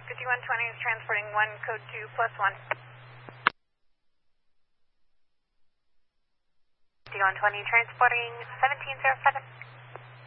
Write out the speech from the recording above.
Victor D120 is transporting 1, code 2 plus 1. D120 transporting 1707.